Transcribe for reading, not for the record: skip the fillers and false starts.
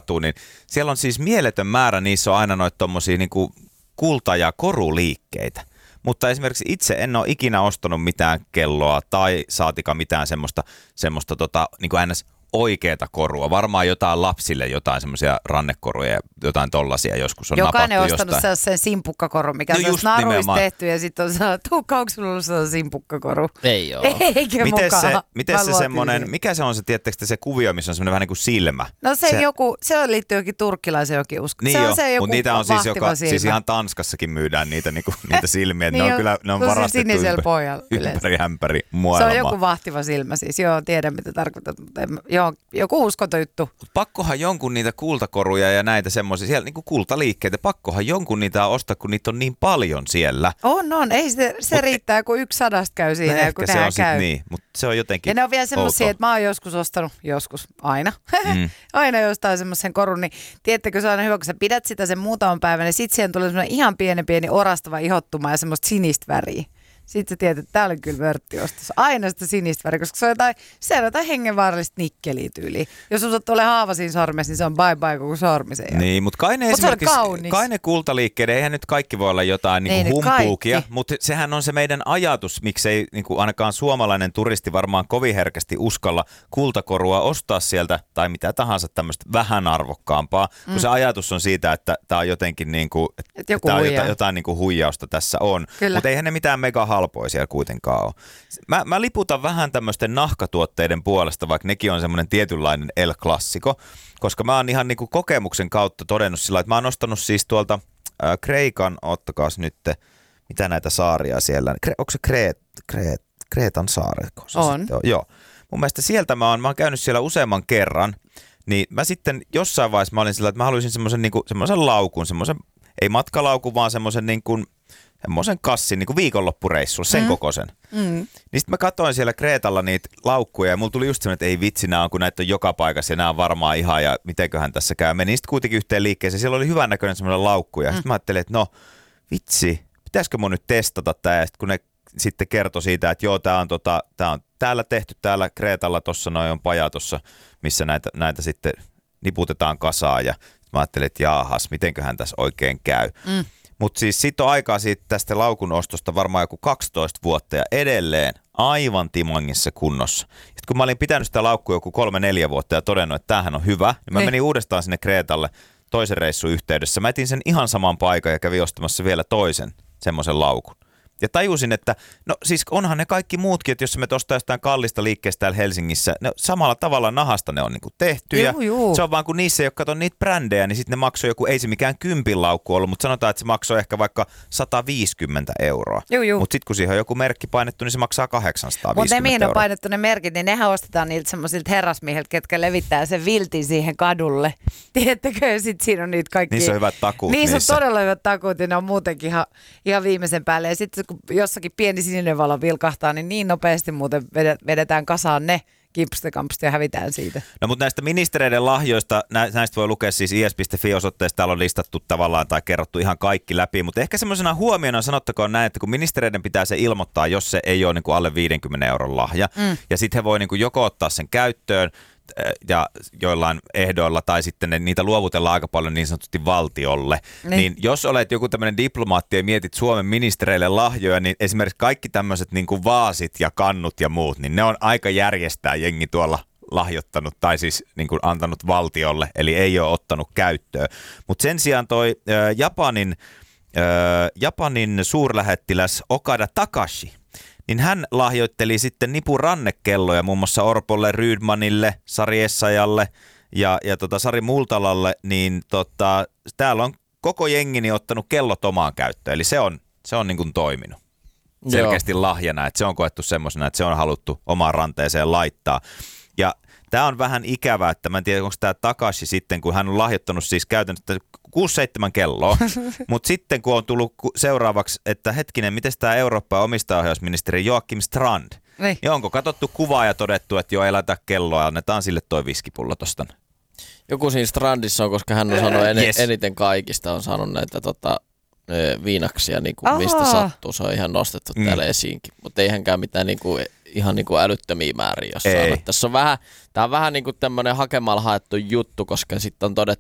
katua, niin siellä on siis mieletön määrä, niissä on aina noita tommosia niinku kulta- ja koruliikkeitä. Mutta esimerkiksi itse en ole ikinä ostanut mitään kelloa tai saatika mitään semmoista niin kuin ns. Oikeata korua. Varmaan jotain lapsille, jotain semmoisia rannekoruja ja jotain tollaisia joskus on Jokainen napattu on ostanut sen simpukkakorun, mikä on naruista tehty ja sitten on sanottu, onko sulla se simpukkakoru? Ei ole. Eikä mukaan. Miten se semmoinen, mikä se on se, tiedättekö se kuvio, missä on semmoinen vähän niin kuin silmä? No se liittyy jokin turkkilaisen jokin usko. Niin se on se joku mutta niitä on siis, siis ihan Tanskassakin myydään niitä silmiä. Niin ne on kyllä, ne on varastettu ympäri hämpäri maailmaa. Se on joku vahtiva silmä siis, joo, tiedän mitä tarkoitat, mutta joku uskontojuttu. Pakkohan jonkun niitä kultakoruja ja näitä semmoisia, siellä niinku kultaliikkeitä, pakkohan jonkun niitä ostaa, kun niitä on niin paljon siellä. On. Ei se riittää, kun 100 käy siinä, no kun se on käy. Niin, mutta se on jotenkin ja ne on vielä semmoisia, että mä oon joskus ostanut, aina, aina jostain semmoisen korun, niin tiedättekö, se on aina hyvä, kun sä pidät sitä sen muutaman päivän, niin sit siihen tulee semmoinen ihan pieni orastava ihottuma ja semmoista sinistä väriä. Sitten sä tiedät, että täällä on kyllä vörttiostos. Aina sitä sinistä väriä, koska se on jotain hengenvaarallista nikkeliä tyyliä. Jos on tulee haava siinä sormessa, niin se on bye koko sormisen jälkeen. Niin, mutta kai ne kultaliikkeiden, eihän nyt kaikki voi olla jotain niinku humpuukia, mutta sehän on se meidän ajatus, miksei niinku ainakaan suomalainen turisti varmaan kovin herkästi uskalla kultakorua ostaa sieltä tai mitä tahansa tämmöistä vähän arvokkaampaa, kun se ajatus on siitä, että tämä on jotenkin niinku, että jotain niinku huijausta tässä on. Mutta eihän ne mitään mega halpoja siellä kuitenkaan ole. Mä liputan vähän tämmöisten nahkatuotteiden puolesta, vaikka nekin on semmoinen tietynlainen El Classico, koska mä oon ihan niinku kokemuksen kautta todennut sillä, että mä oon ostanut siis tuolta Kreikan, ottakaas nyt, mitä näitä saaria siellä, onko se Kreetan saari? On. Joo. Mun mielestä sieltä mä oon käynyt siellä useamman kerran, niin mä sitten jossain vaiheessa mä olin sillä, että mä haluaisin semmoisen laukun, semmoisen, ei matkalaukun, vaan semmoisen kassin niin kuin viikonloppureissulla, sen kokoisen. Niin sitten mä katsoin siellä Kreetalla niitä laukkuja ja mulla tuli just semmoinen, että ei vitsi, kun näitä on joka paikassa ja nämä on varmaan ihan ja mitenköhän tässä käy. Menin sitten kuitenkin yhteen liikkeeseen, siellä oli hyvän näköinen semmoinen laukku ja sitten mä ajattelin, että no vitsi, pitäisikö mun nyt testata tämä ja sitten kun ne sitten kertoi siitä, että joo, tää on täällä tehty, täällä Kreetalla tuossa noin on paja tuossa, missä näitä sitten niputetaan kasaan ja mä ajattelin, että jaahas, mitenköhän tässä oikein käy. Mutta siis sit on aikaa siitä tästä laukun ostosta varmaan joku 12 vuotta ja edelleen aivan timangissa kunnossa. Sitten kun mä olin pitänyt sitä laukkua joku 3-4 vuotta ja todennut, että tämähän on hyvä, niin mä menin uudestaan sinne Kreetalle toisen reissun yhteydessä. Mä etin sen ihan saman paikan ja kävin ostamassa vielä toisen semmoisen laukun. Ja tajusin, että no siis onhan ne kaikki muutkin, että jos me ostaa jostain kallista liikkeestä täällä Helsingissä, ne samalla tavalla nahasta ne on niinku tehty. Ja se on vaan kun niissä ei ole kato niitä brändejä, niin sitten ne maksoi joku, ei se mikään 10 laukku ollut, mutta sanotaan, että se maksoi ehkä vaikka 150 euroa. Mutta sitten kun siihen on joku merkki painettu, niin se maksaa 850 euroa. Mutta ne mihin on painettu ne merkit, niin nehän ostetaan niiltä semmoisilta herrasmiehiltä, ketkä levittää sen viltin siihen kadulle. Tiedättekö, sitten siinä on niitä kaikki. Niissä on hyvät takuut. Niissä on todella hyvät takuut ja ne on muutenkin ihan viimeisen päälle. Ja sitten kun jossakin pieni sininen valo vilkahtaa, niin nopeasti muuten vedetään kasaan ne kimpstekampsta ja hävitään siitä. No mutta näistä ministereiden lahjoista, näistä voi lukea siis is.fi-osoitteesta, täällä on listattu tavallaan tai kerrottu ihan kaikki läpi, mutta ehkä semmoisena huomiona sanottakoon näin, että kun ministereiden pitää se ilmoittaa, jos se ei ole niin kuin alle 50 euron lahja, ja sitten he voi niin kuin joko ottaa sen käyttöön, ja joillain ehdoilla tai sitten niitä luovutellaan aika paljon niin sanotusti valtiolle. Niin jos olet joku tämmöinen diplomaatti ja mietit Suomen ministereille lahjoja, niin esimerkiksi kaikki tämmöiset niin kuin vaasit ja kannut ja muut, niin ne on aika järjestää jengi tuolla lahjoittanut tai siis niin kuin antanut valtiolle, eli ei ole ottanut käyttöön. Mutta sen sijaan toi Japanin suurlähettiläs Okada Takashi, niin hän lahjoitteli sitten nipun rannekelloja muun muassa Orpolle, Rydmanille, Sari Essayalle ja Sari Multalalle, niin täällä on koko jengini ottanut kellot omaan käyttöön, eli se on niin kuin toiminut selkeästi lahjana, että se on koettu semmoisena, että se on haluttu omaan ranteeseen laittaa. Ja tämä on vähän ikävää, että mä en tiedä, onko tämä Takashi sitten, kun hän on lahjoittanut siis käytännössä 6-7 kelloa, mutta sitten kun on tullut seuraavaksi, että hetkinen, miten tämä Eurooppa omistajaohjausministeri Joakim Strand, niin onko katsottu kuvaa ja todettu, että joo, ei laita kelloa, annetaan sille toi viskipullo tosta. Joku siinä Strandissa on, koska hän on sanonut eniten kaikista, on saanut näitä viinaksia, niin kuin mistä sattuu. Se on ihan nostettu täällä esiinkin, mutta ei hänkään mitään ihan älyttömiä määriä, jos sanoo. Tässä on vähän, tämä on vähän niin kuin tämmöinen hakemalla haettu juttu, koska sitten on todettu,